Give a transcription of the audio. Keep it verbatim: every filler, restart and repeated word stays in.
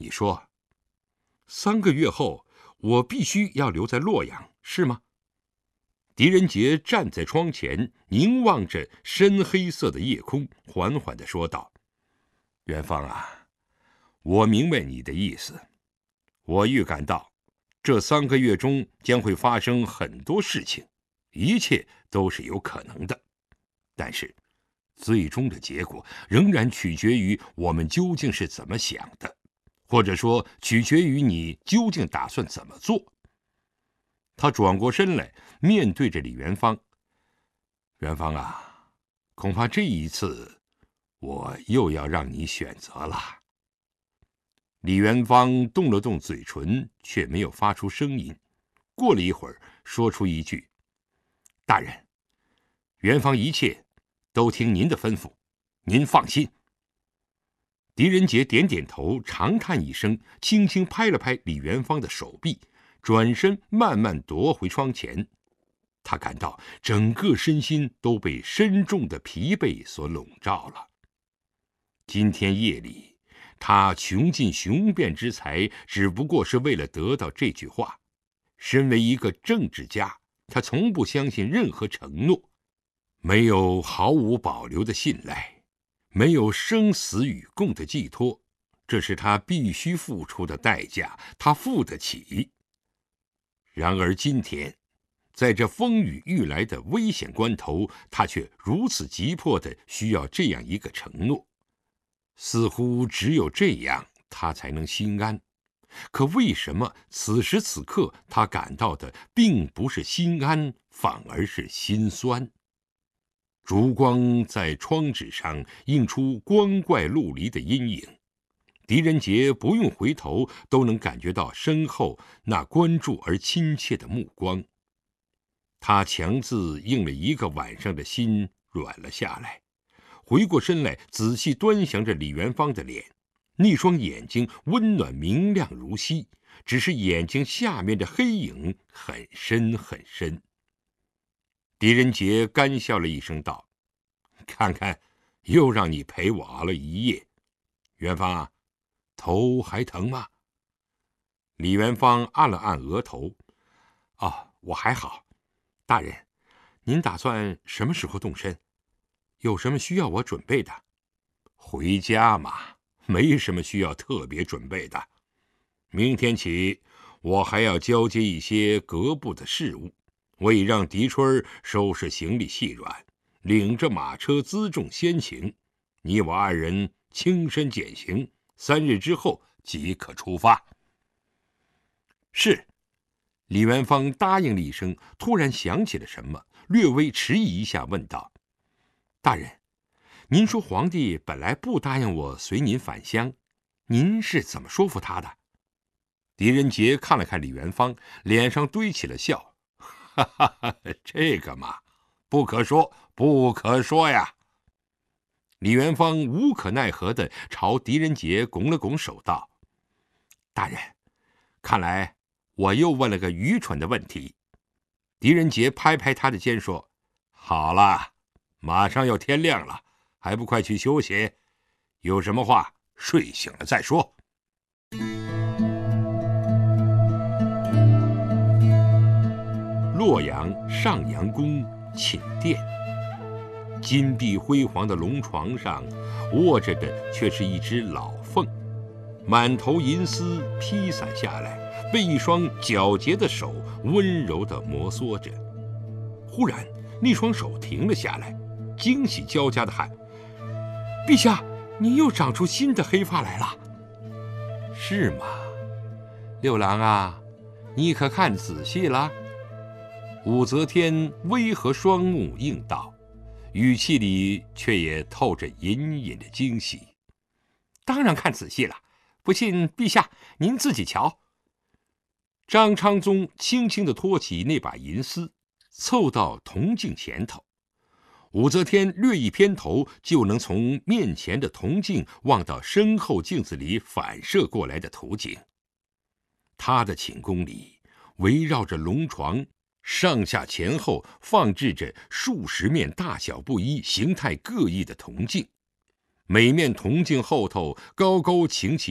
你说，三个月后我必须要留在洛阳，是吗？狄仁杰站在窗前，凝望着深黑色的夜空，缓缓地说道：元芳啊，我明白你的意思，我预感到这三个月中将会发生很多事情，一切都是有可能的，但是最终的结果仍然取决于我们究竟是怎么想的，或者说取决于你究竟打算怎么做。他转过身来，面对着李元芳：元芳啊，恐怕这一次我又要让你选择了。李元芳动了动嘴唇，却没有发出声音。过了一会儿，说出一句：大人，元芳一切都听您的吩咐，您放心。狄仁杰点点头，长叹一声，轻轻拍了拍李元芳的手臂，转身慢慢踱回窗前。他感到整个身心都被深重的疲惫所笼罩了。今天夜里，他穷尽雄辩之才，只不过是为了得到这句话。身为一个政治家，他从不相信任何承诺，没有毫无保留的信赖，没有生死与共的寄托，这是他必须付出的代价，他付得起。然而今天，在这风雨欲来的危险关头，他却如此急迫地需要这样一个承诺，似乎只有这样他才能心安。可为什么此时此刻他感到的并不是心安，反而是心酸？烛光在窗纸上映出光怪陆离的阴影，狄仁杰不用回头都能感觉到身后那关注而亲切的目光。他强自硬了一个晚上的心软了下来，回过身来仔细端详着李元芳的脸，那双眼睛温暖明亮如昔，只是眼睛下面的黑影很深很深。狄仁杰干笑了一声道：看看，又让你陪我熬了一夜。元芳啊，头还疼吗？李元芳按了按额头：哦，我还好。大人，您打算什么时候动身？有什么需要我准备的？回家嘛，没什么需要特别准备的。明天起，我还要交接一些阁部的事务，我已让狄春收拾行李细软，领着马车辎重先行。你我二人轻身简行，三日之后即可出发。是。李元芳答应了一声，突然想起了什么，略微迟疑一下，问道：大人，您说皇帝本来不答应我随您返乡，您是怎么说服他的？狄仁杰看了看李元芳，脸上堆起了笑：哈哈哈，这个嘛，不可说，不可说呀。李元芳无可奈何地朝狄仁杰拱了拱手道：大人，看来我又问了个愚蠢的问题。狄仁杰拍拍他的肩说：好了，马上要天亮了，还不快去休息？有什么话睡醒了再说。洛阳上阳宫寝殿，金碧辉煌的龙床上卧着的却是一只老凤，满头银丝披散下来，被一双皎洁的手温柔地摩挲着。忽然那双手停了下来，惊喜交加地喊：陛下，你又长出新的黑发来了。是吗？六郎啊，你可看仔细了？武则天微合双目应道，语气里却也透着隐隐的惊喜。当然看仔细了，不信陛下您自己瞧。张昌宗轻轻地托起那把银丝，凑到铜镜前头。武则天略一偏头，就能从面前的铜镜望到身后镜子里反射过来的图景。她的寝宫里围绕着龙床，上下前后放置着数十面大小不一、形态各异的铜镜，每面铜镜后头高高擎起